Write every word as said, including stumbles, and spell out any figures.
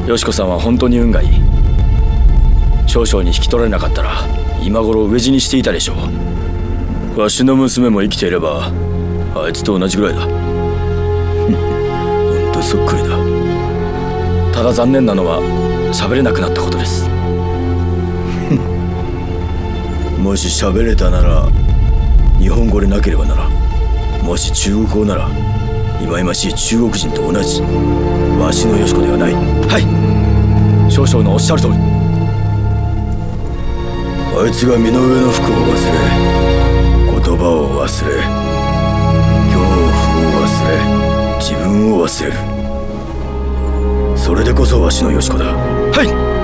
よしこさんは本当に運がいい。少々に引き取られなかったら今頃飢え死にしていたでしょう。わしの娘も生きていればあいつと同じぐらいだ。ほんとそっくりだ。ただ残念なのは喋れなくなったことです。もし喋れたなら日本語でなければなら、もし中国語なら忌々しい中国人と同じ。わしのよしこではない。はい、少々のおっしゃる通り。あいつが身の上の服を忘れ、言葉を忘れ、恐怖を忘れ、自分を忘れる。それでこそわしのよしこだ。はい。